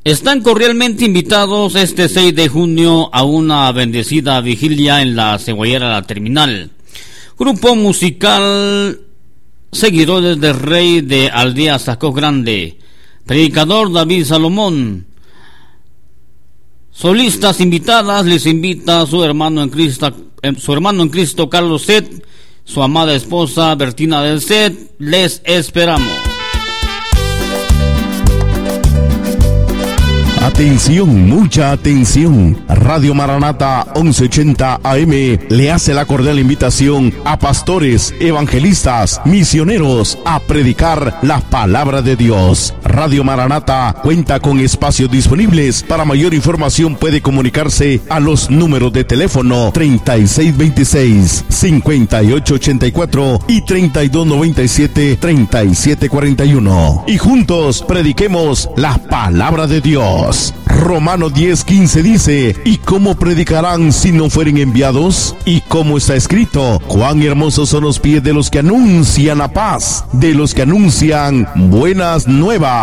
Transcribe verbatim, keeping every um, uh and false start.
Están cordialmente invitados este seis de junio a una bendecida vigilia en la Cebollera La Terminal. Grupo musical Seguidores del Rey de Aldea Sacó Grande. Predicador David Salomón. Solistas invitadas, les invita su hermano en Cristo, su hermano en Cristo Carlos Set, su amada esposa Bertina del Set. Les esperamos. Atención, mucha atención. Radio Maranata once ochenta A M le hace la cordial invitación a pastores, evangelistas, misioneros a predicar la palabra de Dios. Radio Maranata cuenta con espacios disponibles. Para mayor información puede comunicarse a los números de teléfono treinta y seis veintiséis, cincuenta y ocho ochenta y cuatro y treinta y dos noventa y siete, treinta y siete cuarenta y uno. Y juntos prediquemos la palabra de Dios. Romanos diez quince dice: ¿y cómo predicarán si no fueren enviados? Y como está escrito: cuán hermosos son los pies de los que anuncian la paz, de los que anuncian buenas nuevas.